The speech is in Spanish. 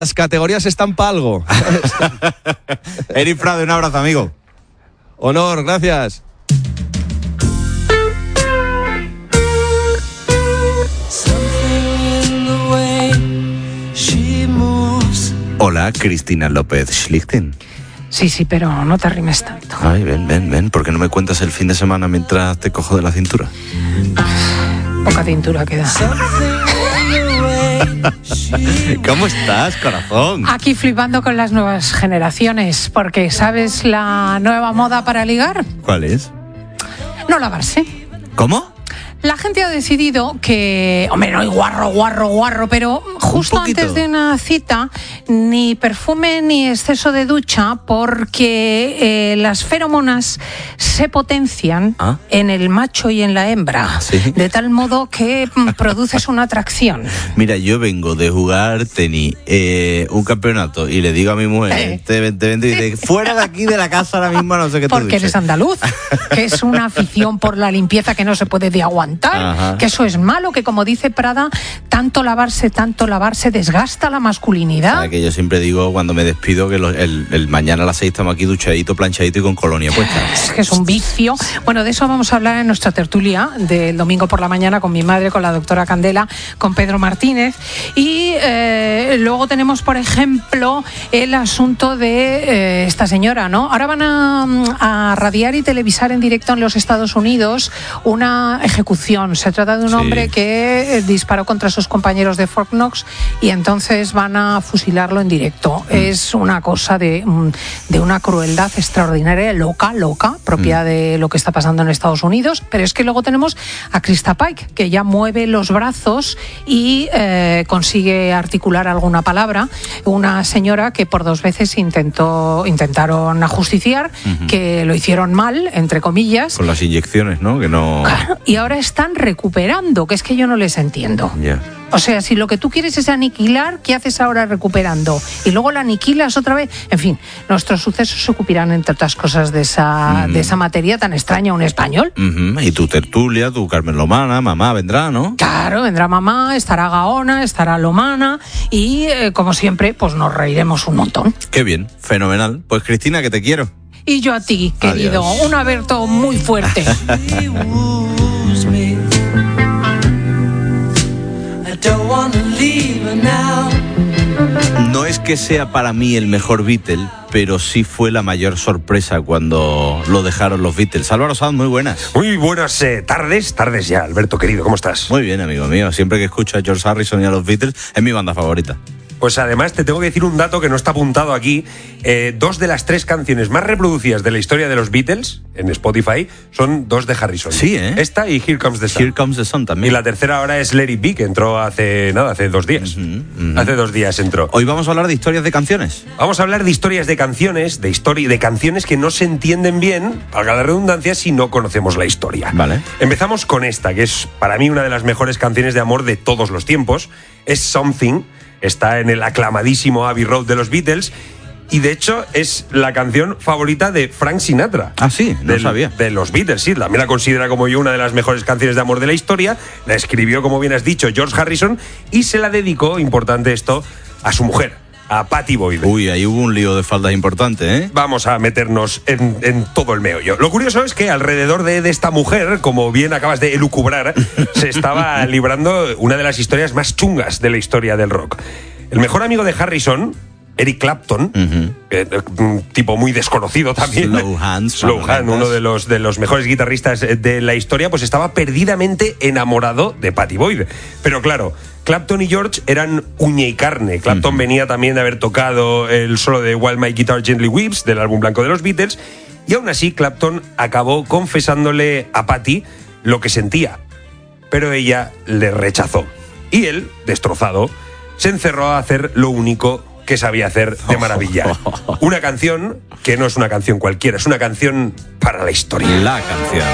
Las categorías están para algo. Eric Frade, un abrazo, amigo. Honor, gracias. Hola, Cristina López Schlichten. Sí, pero no te arrimes tanto. Ay, ven. ¿Por qué no me cuentas el fin de semana mientras te cojo de la cintura? Poca cintura queda. ¿Cómo estás, corazón? Aquí flipando con las nuevas generaciones, porque ¿sabes la nueva moda para ligar? ¿Cuál es? No lavarse. ¿Cómo? La gente ha decidido que, hombre, no hay guarro, pero justo antes de una cita, ni perfume ni exceso de ducha, porque las feromonas se potencian en el macho y en la hembra, ¿sí? De tal modo que produces una atracción. Mira, yo vengo de jugar tenis, un campeonato, y le digo a mi mujer, vente, y dice, fuera de aquí de la casa ahora mismo, no sé qué te Porque eres andaluz, que es una afición por la limpieza que no se puede de aguantar. Ajá. Que eso es malo, que como dice Prada, tanto lavarse desgasta la masculinidad. ¿Sabes que yo siempre digo cuando me despido que el mañana a las 6 estamos aquí duchadito, planchadito y con colonia puesta? Es que es un vicio. Bueno, de eso vamos a hablar en nuestra tertulia del domingo por la mañana con mi madre, con la doctora Candela, con Pedro Martínez. Y luego tenemos, por ejemplo, el asunto de esta señora, ¿no? Ahora van a radiar y televisar en directo en los Estados Unidos una ejecución. Se trata de un hombre que disparó contra sus compañeros de Fort Knox y entonces van a fusilarlo en directo. Es una cosa de una crueldad extraordinaria, loca, propia de lo que está pasando en Estados Unidos. Pero es que luego tenemos a Krista Pike, que ya mueve los brazos y consigue articular alguna palabra. Una señora que por 2 veces intentaron ajusticiar, que lo hicieron mal, entre comillas. Con las inyecciones, ¿no? Que no... Claro, y ahora están recuperando, que es que yo no les entiendo. Yeah. O sea, si lo que tú quieres es aniquilar, ¿qué haces ahora recuperando? Y luego la aniquilas otra vez. En fin, nuestros sucesos se ocuparán, entre otras cosas, de esa materia tan extraña, un español. Y tu tertulia, tu Carmen Lomana, mamá vendrá, ¿no? Claro, vendrá mamá, estará Gaona, estará Lomana y, como siempre, pues nos reiremos un montón. Qué bien, fenomenal. Pues Cristina, que te quiero. Y yo a ti, querido. Adiós. Un aberto muy fuerte. No es que sea para mí el mejor Beatle, pero sí fue la mayor sorpresa cuando lo dejaron los Beatles. Álvaro Sanz, muy buenas. Muy buenas tardes ya, Alberto, querido, ¿cómo estás? Muy bien, amigo mío. Siempre que escucho a George Harrison y a los Beatles, es mi banda favorita. Pues además te tengo que decir un dato que no está apuntado aquí. 2 de las 3 canciones más reproducidas de la historia de los Beatles en Spotify son 2 de Harrison. Sí, ¿eh? Esta y Here Comes the Sun. Here Comes the Sun también. Y la tercera ahora es Let It Be, que entró hace 2 días. Hace 2 días entró. Hoy vamos a hablar de historias de canciones. Vamos a hablar de historias de canciones, de canciones que no se entienden bien, valga la redundancia, si no conocemos la historia. Vale. Empezamos con esta, que es para mí una de las mejores canciones de amor de todos los tiempos. Es Something. Está en el aclamadísimo Abbey Road de los Beatles y de hecho es la canción favorita de Frank Sinatra. Ah, sí, no sabía. De los Beatles, sí. También la considera como yo una de las mejores canciones de amor de la historia. La escribió, como bien has dicho, George Harrison y se la dedicó, importante esto, a su mujer, a Pattie Boyd. Uy, ahí hubo un lío de faldas importante, ¿eh? Vamos a meternos en todo el meollo. Lo curioso es que alrededor de esta mujer, como bien acabas de elucubrar, se estaba librando una de las historias más chungas de la historia del rock. El mejor amigo de Harrison, Eric Clapton, un tipo muy desconocido también. Slow Hand, uno de los mejores guitarristas de la historia, pues estaba perdidamente enamorado de Pattie Boyd. Pero claro, Clapton y George eran uña y carne. Clapton venía también de haber tocado el solo de While My Guitar Gently Weeps, del álbum blanco de los Beatles, y aún así Clapton acabó confesándole a Pattie lo que sentía. Pero ella le rechazó. Y él, destrozado, se encerró a hacer lo único que sabía hacer de maravilla. Una canción que no es una canción cualquiera, es una canción para la historia. La canción.